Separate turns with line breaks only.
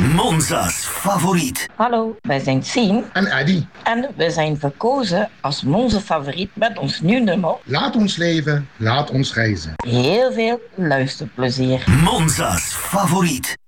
Monza's favoriet.
Hallo, wij zijn Sien
en Eddy.
En we zijn verkozen als Monza favoriet met ons nieuw nummer.
Laat ons leven, laat ons reizen.
Heel veel luisterplezier.
Monza's favoriet.